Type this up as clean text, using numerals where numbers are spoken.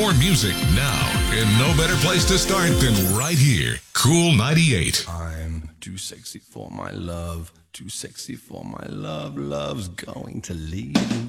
more music now, and no better place to start than right here. Cool 98. I'm too sexy for my love, too sexy for my love. Love's going to leave.